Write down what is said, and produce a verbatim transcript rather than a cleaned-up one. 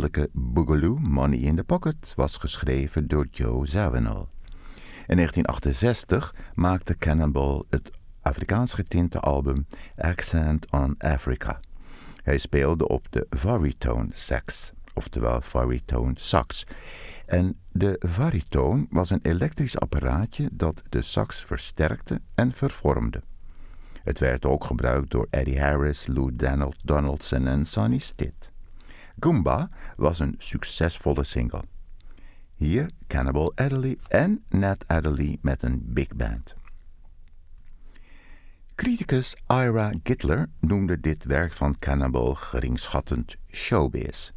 toepasselijke Boogaloo Money in the Pocket was geschreven door Joe Zawinul. In negentien achtenzestig maakte Cannonball het Afrikaans getinte album Accent on Africa. Hij speelde op de Varitone sax, oftewel Varitone sax. En de Varitone was een elektrisch apparaatje dat de sax versterkte en vervormde. Het werd ook gebruikt door Eddie Harris, Lou Donald, Donaldson en Sonny Stitt. Goomba was een succesvolle single. Hier Cannonball Adderley en Nat Adderley met een big band. Criticus Ira Gitler noemde dit werk van Cannonball geringschattend showbiz.